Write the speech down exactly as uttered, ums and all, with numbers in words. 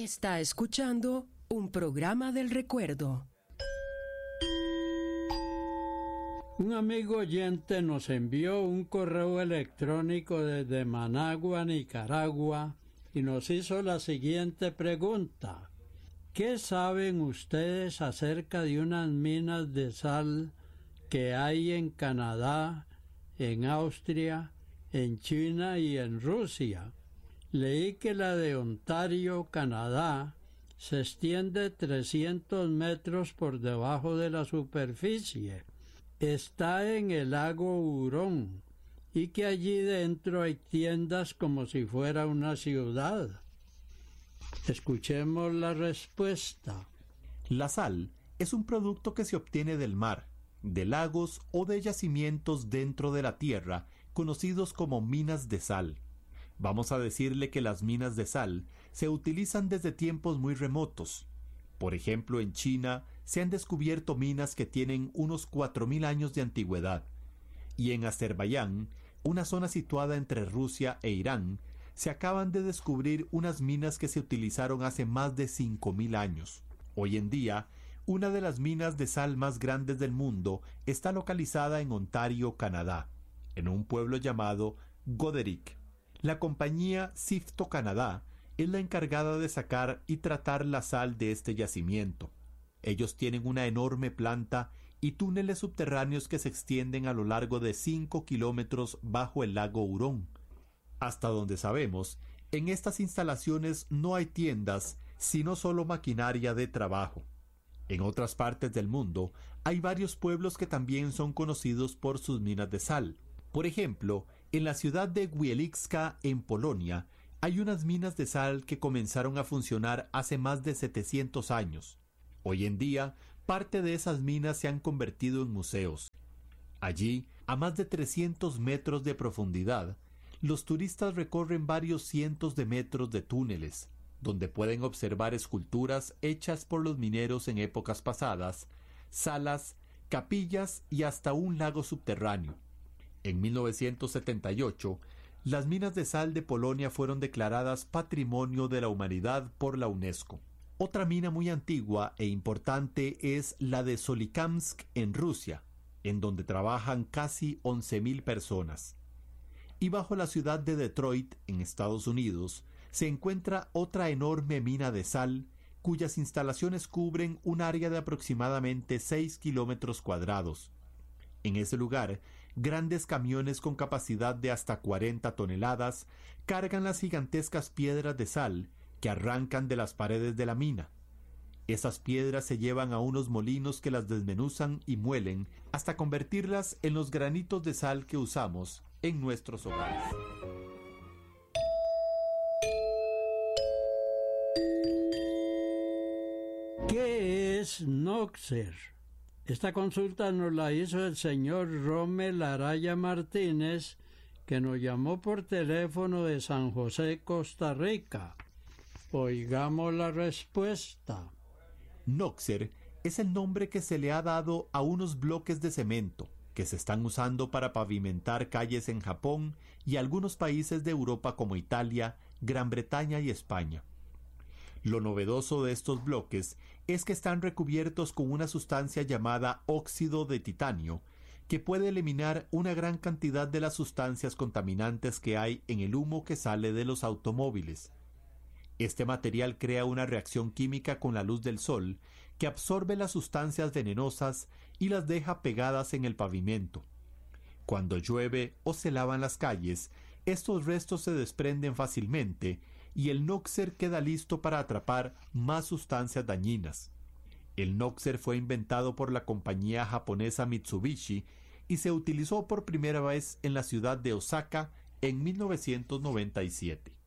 Está escuchando un programa del recuerdo. Un amigo oyente nos envió un correo electrónico desde Managua, Nicaragua, y nos hizo la siguiente pregunta. ¿Qué saben ustedes acerca de unas minas de sal que hay en Canadá, en Austria, en China y en Rusia? Leí que la de Ontario, Canadá, se extiende trescientos metros por debajo de la superficie. Está en el lago Hurón y que allí dentro hay tiendas como si fuera una ciudad. Escuchemos la respuesta. La sal es un producto que se obtiene del mar, de lagos o de yacimientos dentro de la tierra, conocidos como minas de sal. Vamos a decirle que las minas de sal se utilizan desde tiempos muy remotos. Por ejemplo, en China se han descubierto minas que tienen unos cuatro mil años de antigüedad. Y en Azerbaiyán, una zona situada entre Rusia e Irán, se acaban de descubrir unas minas que se utilizaron hace más de cinco mil años. Hoy en día, una de las minas de sal más grandes del mundo está localizada en Ontario, Canadá, en un pueblo llamado Goderich. La compañía Sifto Canadá es la encargada de sacar y tratar la sal de este yacimiento. Ellos tienen una enorme planta y túneles subterráneos que se extienden a lo largo de cinco kilómetros bajo el lago Hurón. Hasta donde sabemos, en estas instalaciones no hay tiendas, sino solo maquinaria de trabajo. En otras partes del mundo, hay varios pueblos que también son conocidos por sus minas de sal. Por ejemplo, en la ciudad de Wieliczka, en Polonia, hay unas minas de sal que comenzaron a funcionar hace más de setecientos años. Hoy en día, parte de esas minas se han convertido en museos. Allí, a más de trescientos metros de profundidad, los turistas recorren varios cientos de metros de túneles, donde pueden observar esculturas hechas por los mineros en épocas pasadas, salas, capillas y hasta un lago subterráneo. En mil novecientos setenta y ocho, las minas de sal de Polonia fueron declaradas Patrimonio de la Humanidad por la UNESCO. Otra mina muy antigua e importante es la de Solikamsk en Rusia, en donde trabajan casi once mil personas. Y bajo la ciudad de Detroit, en Estados Unidos, se encuentra otra enorme mina de sal, cuyas instalaciones cubren un área de aproximadamente seis kilómetros cuadrados. En ese lugar, grandes camiones con capacidad de hasta cuarenta toneladas cargan las gigantescas piedras de sal que arrancan de las paredes de la mina. Esas piedras se llevan a unos molinos que las desmenuzan y muelen hasta convertirlas en los granitos de sal que usamos en nuestros hogares. ¿Qué es Noxer? Esta consulta nos la hizo el señor Rommel Araya Martínez, que nos llamó por teléfono de San José, Costa Rica. Oigamos la respuesta. Noxer es el nombre que se le ha dado a unos bloques de cemento que se están usando para pavimentar calles en Japón y algunos países de Europa como Italia, Gran Bretaña y España. Lo novedoso de estos bloques es que están recubiertos con una sustancia llamada óxido de titanio, que puede eliminar una gran cantidad de las sustancias contaminantes que hay en el humo que sale de los automóviles. Este material crea una reacción química con la luz del sol que absorbe las sustancias venenosas y las deja pegadas en el pavimento. Cuando llueve o se lavan las calles, estos restos se desprenden fácilmente y el Noxer queda listo para atrapar más sustancias dañinas. El Noxer fue inventado por la compañía japonesa Mitsubishi y se utilizó por primera vez en la ciudad de Osaka en mil novecientos noventa y siete.